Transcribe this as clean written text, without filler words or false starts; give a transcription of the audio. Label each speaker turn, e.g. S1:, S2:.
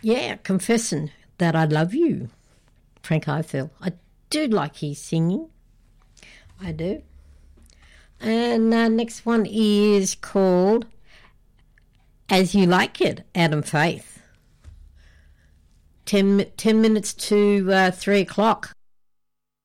S1: Yeah, Confessing That I Love You, Frank Highfield. I do like his singing. I do. And next one is called As You Like It, Adam Faith. 10 minutes to 3 o'clock.